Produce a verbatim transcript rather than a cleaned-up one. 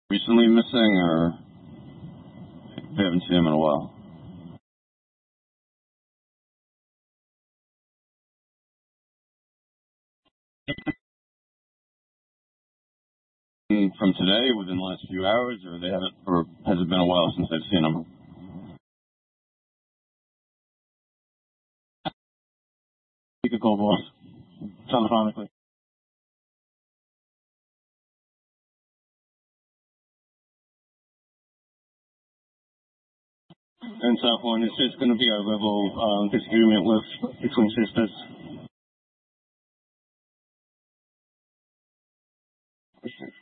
Recently missing, or we haven't seen him in a while? From today, within the last few hours, or they haven't, or has it been a while since they've seen him? We could call boss telephonically. And so on, it's just going to be a level um, disagreement with between sisters.